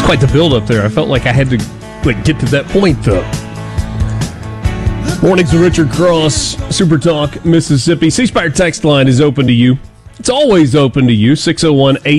Quite the build up there. I felt like I had to get to that point, though. Mornings with Richard Cross, Super Talk, Mississippi. C Spire text line is open to you. It's always open to you. 601